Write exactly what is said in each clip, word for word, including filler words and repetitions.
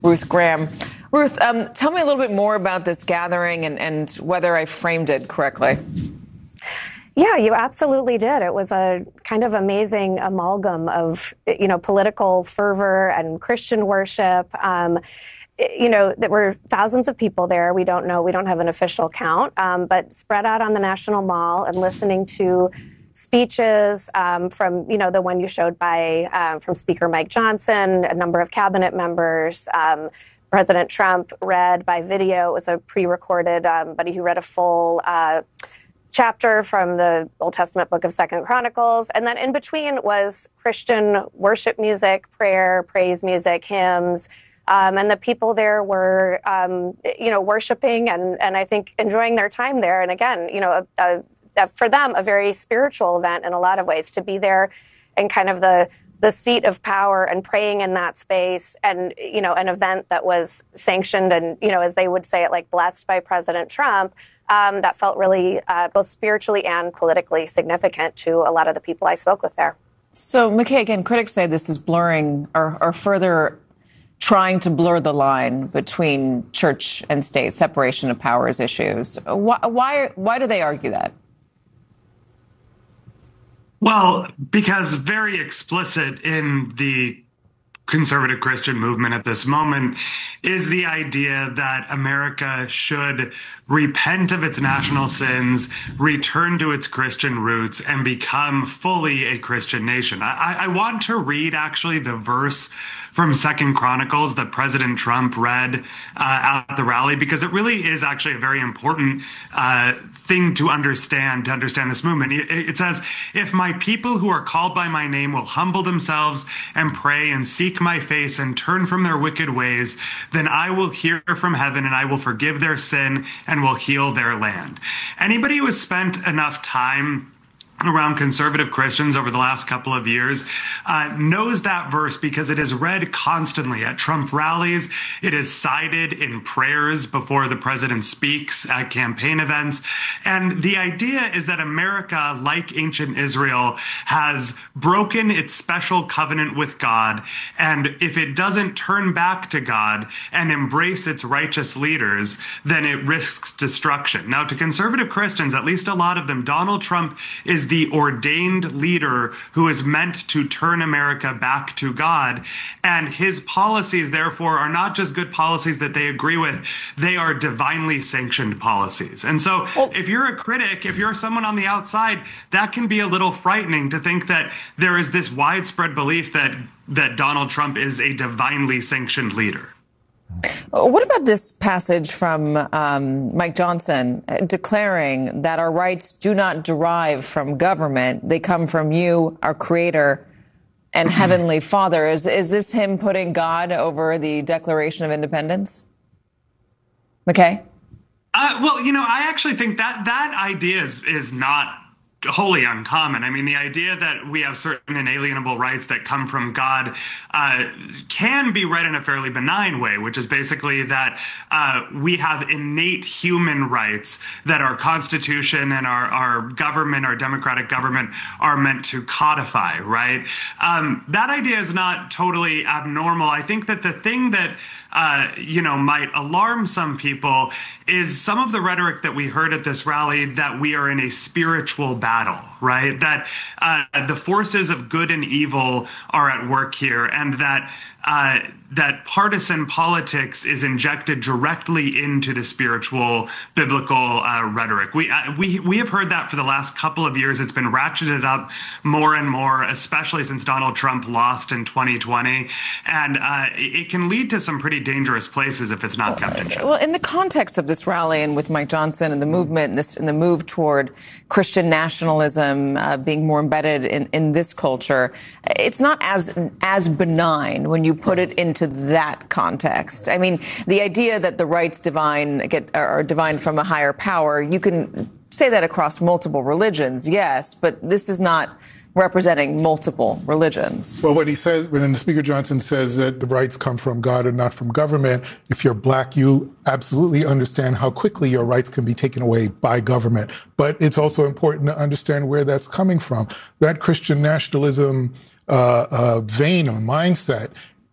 Ruth Graham. Ruth, um, tell me a little bit more about this gathering and, and whether I framed it correctly. Yeah, you absolutely did. It was a kind of amazing amalgam of, you know, political fervor and Christian worship. Um, you know, there were thousands of people there. We don't know. We don't have an official count, um, but spread out on the National Mall and listening to speeches um, from, you know, the one you showed by um, from Speaker Mike Johnson, a number of cabinet members. Um, President Trump read by video. It was a pre-recorded, um, but he read a full uh, chapter from the Old Testament book of Second Chronicles. And then in between was Christian worship music, prayer, praise music, hymns. Um, and the people there were, um, you know, worshiping and, and I think enjoying their time there. And again, you know, a, a, a, for them, a very spiritual event in a lot of ways, to be there in kind of the the seat of power and praying in that space, and, you know, an event that was sanctioned and, you know, as they would say it, like blessed by President Trump, um, that felt really uh, both spiritually and politically significant to a lot of the people I spoke with there. So, McKay, again, critics say this is blurring or, or further trying to blur the line between church and state, separation of powers issues. Why, why, why do they argue that? Well, because very explicit in the conservative Christian movement at this moment is the idea that America should repent of its national sins, return to its Christian roots, and become fully a Christian nation. I, I want to read actually the verse from Second Chronicles that President Trump read uh, at the rally, because it really is actually a very important uh, thing to understand, to understand this movement. It, it says, "If my people who are called by my name will humble themselves and pray and seek my face and turn from their wicked ways, then I will hear from heaven and I will forgive their sin and will heal their land." Anybody who has spent enough time around conservative Christians over the last couple of years uh, knows that verse, because it is read constantly at Trump rallies. It is cited in prayers before the president speaks at campaign events. And the idea is that America, like ancient Israel, has broken its special covenant with God. And if it doesn't turn back to God and embrace its righteous leaders, then it risks destruction. Now, to conservative Christians, at least a lot of them, Donald Trump is the ordained leader who is meant to turn America back to God. And his policies, therefore, are not just good policies that they agree with, they are divinely sanctioned policies. And so well, if you're a critic, if you're someone on the outside, that can be a little frightening to think that there is this widespread belief that, that Donald Trump is a divinely sanctioned leader. What about this passage from um, Mike Johnson declaring that our rights do not derive from government? They come from you, our creator and heavenly Father. Is, is this him putting God over the Declaration of Independence? McKay? Uh, well, you know, I actually think that that idea is, is not wholly uncommon. I mean, the idea that we have certain inalienable rights that come from God uh, can be read in a fairly benign way, which is basically that uh, we have innate human rights that our Constitution and our, our government, our democratic government, are meant to codify, right? Um, that idea is not totally abnormal. I think that the thing that Uh, you know, might alarm some people is some of the rhetoric that we heard at this rally that we are in a spiritual battle, right? That uh, the forces of good and evil are at work here, and that uh, that partisan politics is injected directly into the spiritual biblical uh, rhetoric. We uh, we we have heard that for the last couple of years. It's been ratcheted up more and more, especially since Donald Trump lost in twenty twenty, and uh, it can lead to some pretty dangerous places if it's not kept in check. Well, in the context of this rally and with Mike Johnson and the movement and, this, and the move toward Christian nationalism uh, being more embedded in, in this culture, it's not as as benign when you put it into that context. I mean, the idea that the rights divine get are divine from a higher power, you can say that across multiple religions, yes, but this is not representing multiple religions. Well, when he says, when Speaker Johnson says that the rights come from God and not from government, if you're black, you absolutely understand how quickly your rights can be taken away by government. But it's also important to understand where that's coming from. That Christian nationalism uh, uh, vein or mindset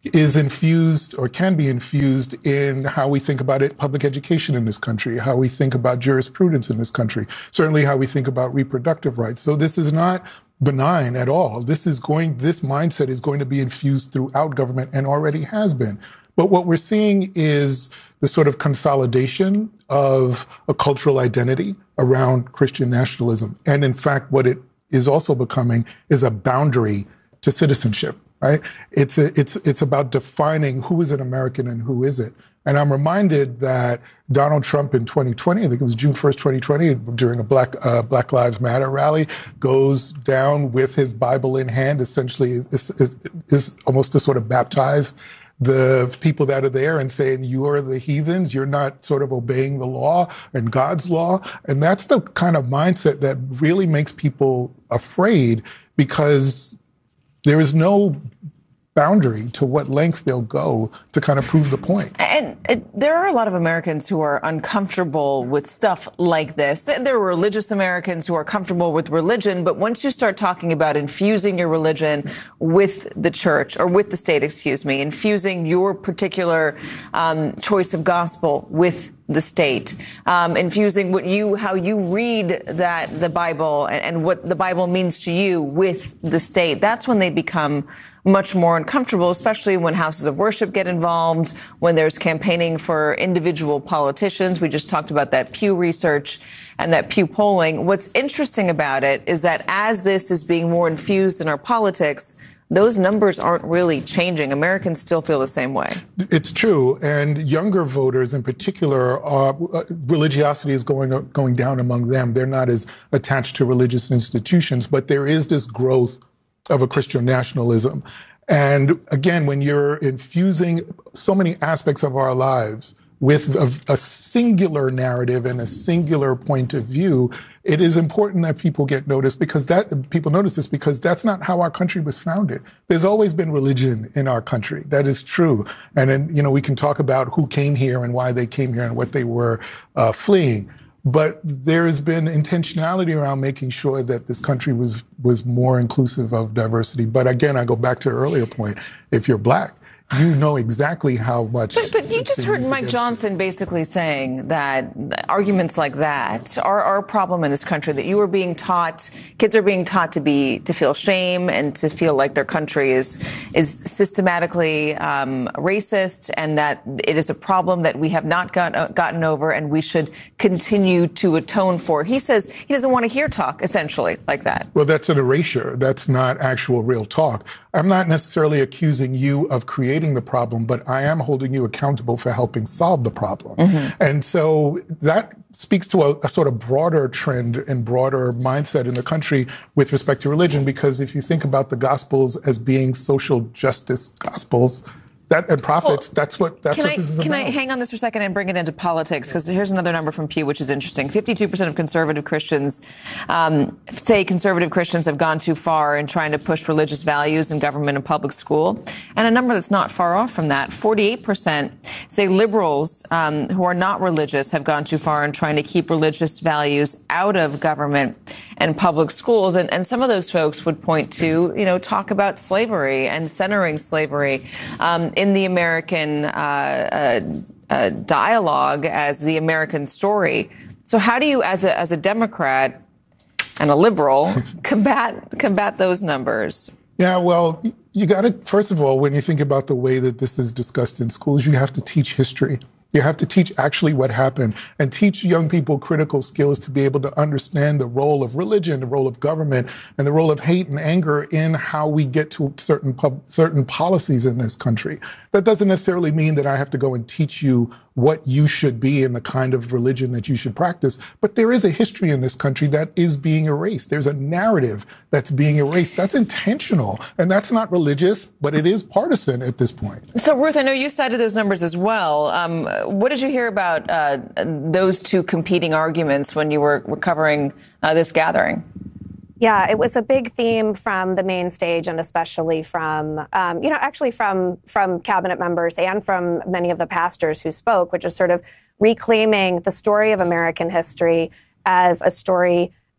is infused or can be infused in how we think about it, public education in this country, how we think about jurisprudence in this country, certainly how we think about reproductive rights. So this is not benign at all. This is going, this mindset is going to be infused throughout government and already has been. But what we're seeing is the sort of consolidation of a cultural identity around Christian nationalism. And in fact, what it is also becoming is a boundary to citizenship. Right? It's a, it's it's about defining who is an American and who isn't. And I'm reminded that Donald Trump in twenty twenty, I think it was June first, twenty twenty, during a Black uh, Black Lives Matter rally, goes down with his Bible in hand, essentially is, is, is almost to sort of baptize the people that are there and saying, you are the heathens, you're not sort of obeying the law and God's law. And that's the kind of mindset that really makes people afraid, because there is no boundary to what length they'll go to kind of prove the point. And it, there are a lot of Americans who are uncomfortable with stuff like this. There are religious Americans who are comfortable with religion, but once you start talking about infusing your religion with the church, or with the state, excuse me, infusing your particular um, choice of gospel with the state, um, infusing what you, how you read that the Bible and, and what the Bible means to you with the state, that's when they become much more uncomfortable, especially when houses of worship get involved, when there's campaigning for individual politicians. We just talked about that Pew research and that Pew polling. What's interesting about it is that as this is being more infused in our politics, those numbers aren't really changing. Americans still feel the same way. It's true. And younger voters in particular, uh, religiosity is going going down among them. They're not as attached to religious institutions, but there is this growth of a Christian nationalism. And again, when you're infusing so many aspects of our lives with a, a singular narrative and a singular point of view, it is important that people get noticed, because that people notice this because that's not how our country was founded. There's always been religion in our country. That is true. And then, you know, we can talk about who came here and why they came here and what they were uh, fleeing. But there has been intentionality around making sure that this country was was more inclusive of diversity. But again, I go back to the earlier point. If you're Black, you know exactly how much. But, but you just heard Mike Johnson basically saying that arguments like that are, are a problem in this country, that you are being taught, kids are being taught to be, to feel shame and to feel like their country is, is systematically um, racist, and that it is a problem that we have not got, uh, gotten over and we should continue to atone for. He says he doesn't want to hear talk, essentially, like that. Well, that's an erasure. That's not actual real talk. I'm not necessarily accusing you of creating the problem, but I am holding you accountable for helping solve the problem. Mm-hmm. And so that speaks to a, a sort of broader trend and broader mindset in the country with respect to religion, because if you think about the Gospels as being social justice Gospels, that and prophets, well, that's what that's what I, this is can about. Can I hang on this for a second and bring it into politics? Because here's another number from Pew, which is interesting. fifty-two percent of conservative Christians um, say conservative Christians have gone too far in trying to push religious values in government and public school. And a number that's not far off from that, forty-eight percent say liberals um, who are not religious have gone too far in trying to keep religious values out of government and public schools. And, and some of those folks would point to, you know, talk about slavery and centering slavery um, in the American uh, uh, uh, dialogue as the American story. So how do you, as a as a Democrat and a liberal, combat combat those numbers? Yeah, well, you got to, first of all, when you think about the way that this is discussed in schools, you have to teach history. You have to teach actually what happened and teach young people critical skills to be able to understand the role of religion, the role of government, and the role of hate and anger in how we get to certain pub, certain policies in this country. That doesn't necessarily mean that I have to go and teach you what you should be and the kind of religion that you should practice. But there is a history in this country that is being erased. There's a narrative that's being erased. That's intentional. And that's not religious, but it is partisan at this point. So, Ruth, I know you cited those numbers as well. Um, what did you hear about uh, those two competing arguments when you were, were covering uh, this gathering? Yeah, it was a big theme from the main stage, and especially from, um, you know, actually from from cabinet members and from many of the pastors who spoke, which is sort of reclaiming the story of American history as a story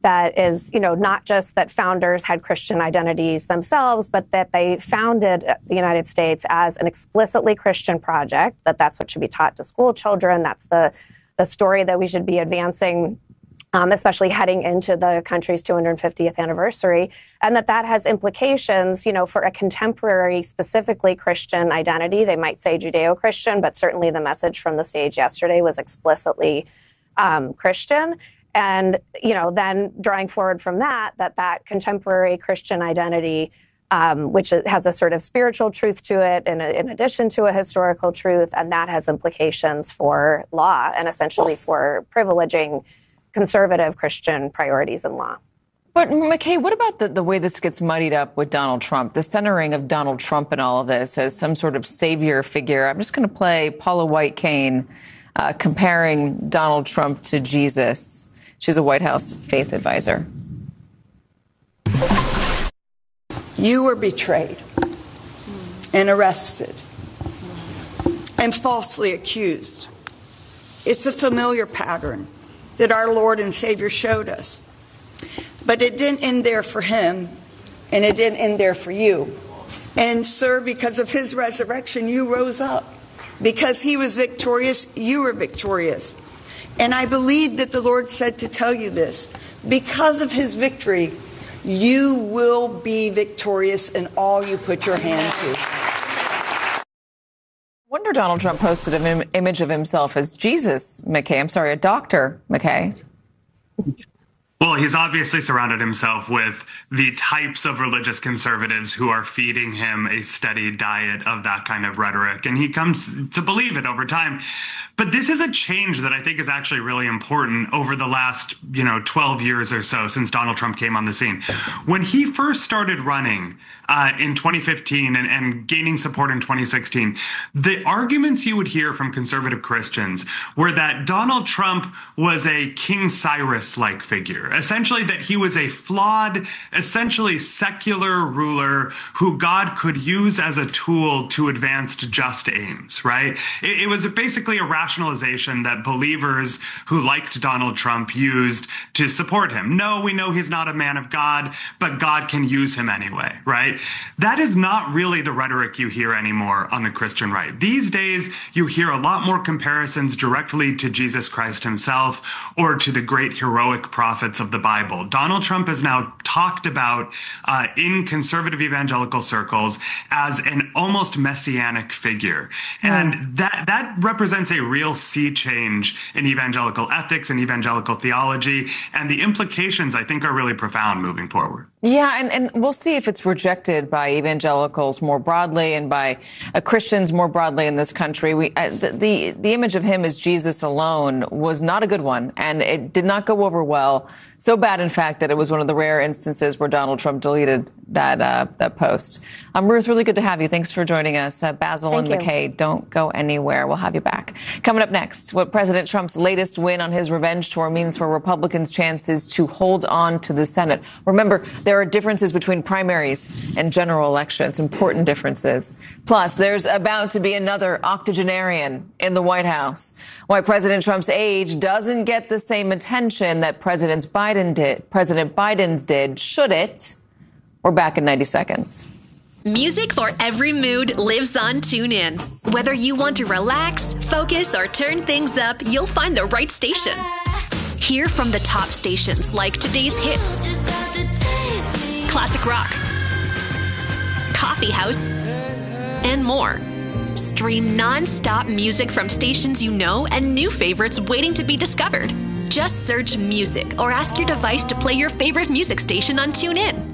that is, you know, not just that founders had Christian identities themselves, but that they founded the United States as an explicitly Christian project, that that's what should be taught to school children. That's the, the story that we should be advancing, um, especially heading into the country's two hundred fiftieth anniversary, and that that has implications, you know, for a contemporary, specifically Christian identity. They might say Judeo-Christian, but certainly the message from the stage yesterday was explicitly um, Christian. And, you know, then drawing forward from that, that that contemporary Christian identity, um, which has a sort of spiritual truth to it in, a, in addition to a historical truth, and that has implications for law and essentially for privileging conservative Christian priorities in law. But, McKay, what about the, the way this gets muddied up with Donald Trump, the centering of Donald Trump in all of this as some sort of savior figure? I'm just going to play Paula White-Cain uh, comparing Donald Trump to Jesus. She's a White House faith advisor. You were betrayed and arrested and falsely accused. It's a familiar pattern that our Lord and Savior showed us. But it didn't end there for him, and it didn't end there for you. And, sir, because of his resurrection, you rose up. Because he was victorious, you were victorious. And I believe that the Lord said to tell you this. Because of his victory, you will be victorious in all you put your hand to. I wonder Donald Trump posted an im- image of himself as Jesus, McKay. I'm sorry, a doctor, McKay. Well, he's obviously surrounded himself with the types of religious conservatives who are feeding him a steady diet of that kind of rhetoric, and he comes to believe it over time. But this is a change that I think is actually really important over the last, you know, twelve years or so since Donald Trump came on the scene. When he first started running uh, in twenty fifteen and, and gaining support in twenty sixteen, the arguments you would hear from conservative Christians were that Donald Trump was a King Cyrus-like figure. Essentially that he was a flawed, essentially secular ruler who God could use as a tool to advance just aims, right? It, it was basically a rationalization that believers who liked Donald Trump used to support him. No, we know he's not a man of God, but God can use him anyway, right? That is not really the rhetoric you hear anymore on the Christian right. These days, you hear a lot more comparisons directly to Jesus Christ himself or to the great heroic prophets of the Bible. Donald Trump is now talked about uh, in conservative evangelical circles as an almost messianic figure. And mm. that, that represents a real sea change in evangelical ethics and evangelical theology. And the implications, I think, are really profound moving forward. Yeah, and, and we'll see if it's rejected by evangelicals more broadly and by uh, Christians more broadly in this country. We, uh, the, the the image of him as Jesus alone was not a good one, and it did not go over well. So bad, in fact, that it was one of the rare instances where Donald Trump deleted that uh, that post. Um, Ruth, really good to have you. Thanks for joining us. Uh, Basil Thank and you. McKay, don't go anywhere. We'll have you back. Coming up next, what President Trump's latest win on his revenge tour means for Republicans' chances to hold on to the Senate. Remember, there are differences between primaries and general elections, important differences. Plus, there's about to be another octogenarian in the White House. Why President Trump's age doesn't get the same attention that President Biden did, President Biden's did, should it? We're back in ninety seconds. Music for every mood lives on TuneIn. Whether you want to relax, focus, or turn things up, you'll find the right station. Hear from the top stations like today's hits, classic rock, coffee house, and more. Stream non-stop music from stations you know and new favorites waiting to be discovered. Just search music or ask your device to play your favorite music station on TuneIn.